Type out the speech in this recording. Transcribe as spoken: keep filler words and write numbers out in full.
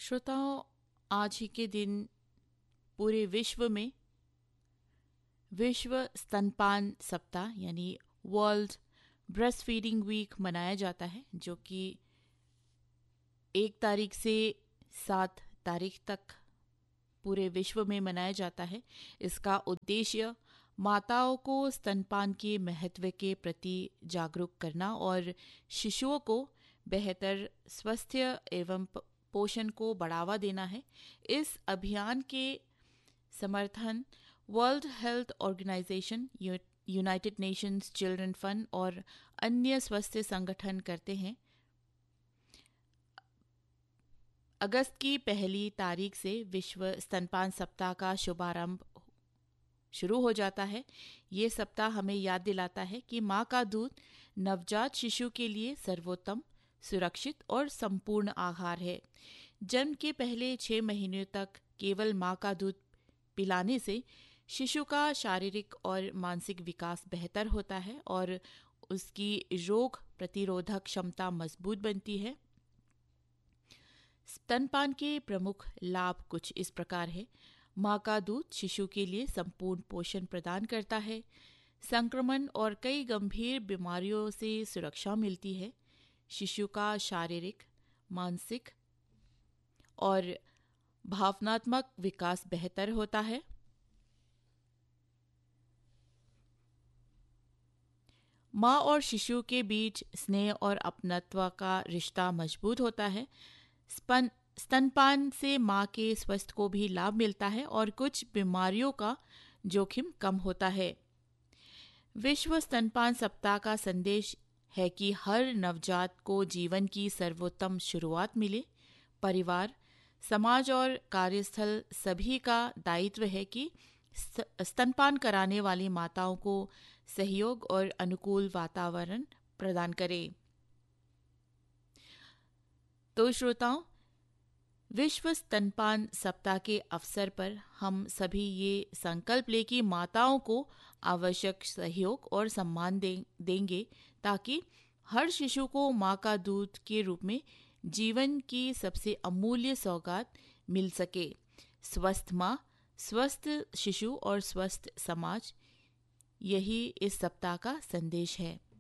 श्रोताओं, आज ही के दिन पूरे विश्व में विश्व स्तनपान सप्ताह यानी वर्ल्ड ब्रेस्ट फीडिंग वीक मनाया जाता है, जो कि एक तारीख से सात तारीख तक पूरे विश्व में मनाया जाता है। इसका उद्देश्य माताओं को स्तनपान के महत्व के प्रति जागरूक करना और शिशुओं को बेहतर स्वास्थ्य एवं पोषण को बढ़ावा देना है। इस अभियान के समर्थन world health organisation, United Nations children fund और अन्य स्वास्थ्य संगठन करते हैं। अगस्त की पहली तारीख से विश्व स्तनपान सप्ताह का शुभारंभ शुरू हो जाता है। ये सप्ताह हमें याद दिलाता है कि माँ का दूध नवजात शिशु के लिए सर्वोत्तम, सुरक्षित और संपूर्ण आहार है। जन्म के पहले छः महीनों तक केवल माँ का दूध पिलाने से शिशु का शारीरिक और मानसिक विकास बेहतर होता है और उसकी रोग प्रतिरोधक क्षमता मजबूत बनती है। स्तनपान के प्रमुख लाभ कुछ इस प्रकार है। माँ का दूध शिशु के लिए संपूर्ण पोषण प्रदान करता है। संक्रमण और कई गंभीर बीमारियों से सुरक्षा मिलती है। शिशु का शारीरिक, मानसिक और भावनात्मक विकास बेहतर होता है। माँ और शिशु के बीच स्नेह और अपनत्व का रिश्ता मजबूत होता है। स्तन स्तनपान से माँ के स्वास्थ्य को भी लाभ मिलता है और कुछ बीमारियों का जोखिम कम होता है। विश्व स्तनपान सप्ताह का संदेश है कि हर नवजात को जीवन की सर्वोत्तम शुरुआत मिले। परिवार, समाज और कार्यस्थल सभी का दायित्व है कि स्तनपान कराने वाली माताओं को सहयोग और अनुकूल वातावरण प्रदान करें। तो श्रोताओं, विश्व स्तनपान सप्ताह के अवसर पर हम सभी ये संकल्प लें कि माताओं को आवश्यक सहयोग और सम्मान दे, देंगे ताकि हर शिशु को माँ का दूध के रूप में जीवन की सबसे अमूल्य सौगात मिल सके। स्वस्थ माँ, स्वस्थ शिशु और स्वस्थ समाज, यही इस सप्ताह का संदेश है।